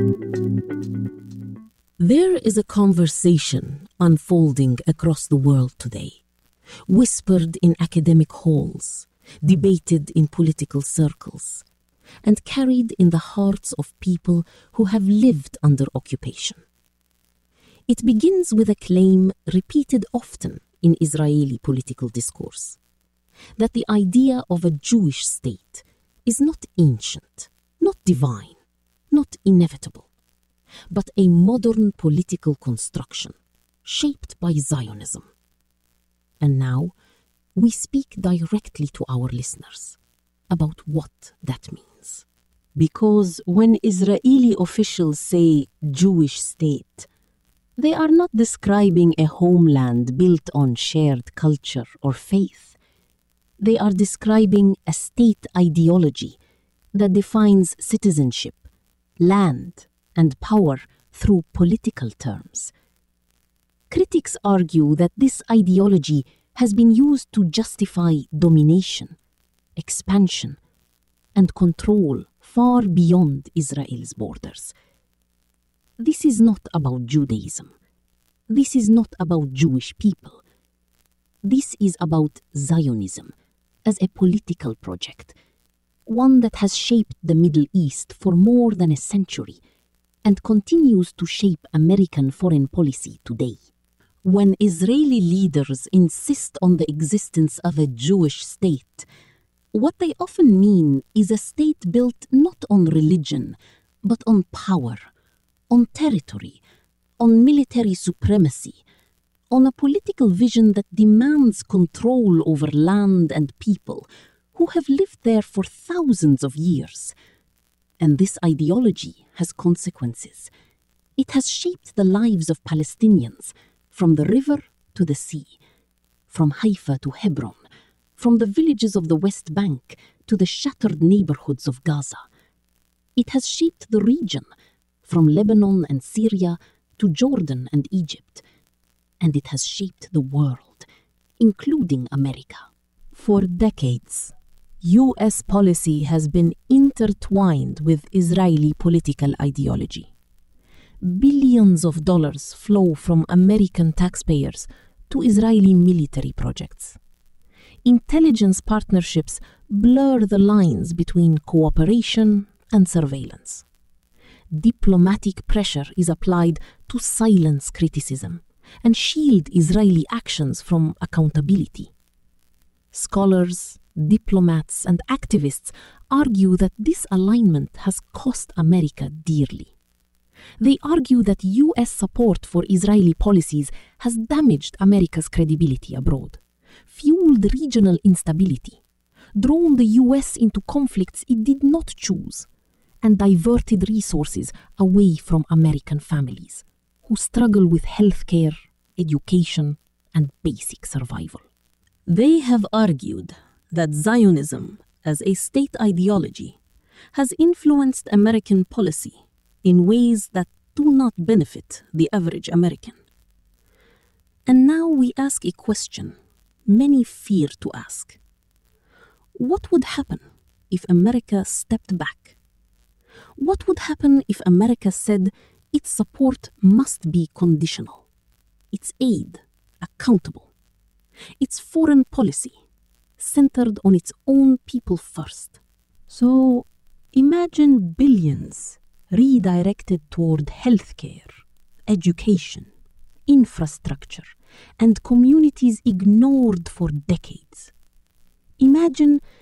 There is a conversation unfolding across the world today, whispered in academic halls, debated in political circles, and carried in the hearts of people who have lived under occupation. It begins with a claim repeated often in Israeli political discourse, that the idea of a Jewish state is not ancient, not divine, not inevitable, but a modern political construction shaped by Zionism. And now we speak directly to our listeners about what that means. Because when Israeli officials say Jewish state, they are not describing a homeland built on shared culture or faith. They are describing a state ideology that defines citizenship, land, and power through political terms. Critics argue that this ideology has been used to justify domination, expansion, and control far beyond Israel's borders. This is not about Judaism. This is not about Jewish people. This is about Zionism as a political project, one that has shaped the Middle East for more than a century and continues to shape American foreign policy today. When Israeli leaders insist on the existence of a Jewish state, what they often mean is a state built not on religion, but on power, on territory, on military supremacy, on a political vision that demands control over land and people who have lived there for thousands of years. And this ideology has consequences. It has shaped the lives of Palestinians from the river to the sea, from Haifa to Hebron, from the villages of the West Bank to the shattered neighborhoods of Gaza. It has shaped the region, from Lebanon and Syria to Jordan and Egypt. And it has shaped the world, including America. For decades, U.S. policy has been intertwined with Israeli political ideology. Billions of dollars flow from American taxpayers to Israeli military projects. Intelligence partnerships blur the lines between cooperation and surveillance. Diplomatic pressure is applied to silence criticism and shield Israeli actions from accountability. Scholars, diplomats, and activists argue that this alignment has cost America dearly. They argue that U.S. support for Israeli policies has damaged America's credibility abroad, fueled regional instability, drawn the U.S. into conflicts it did not choose, and diverted resources away from American families who struggle with healthcare, education, and basic survival. They have argued that Zionism as a state ideology has influenced American policy in ways that do not benefit the average American. And now we ask a question many fear to ask. What would happen if America stepped back? What would happen if America said its support must be conditional, its aid accountable, its foreign policy centered on its own people first? So imagine billions redirected toward healthcare, education, infrastructure, and communities ignored for decades. Imagine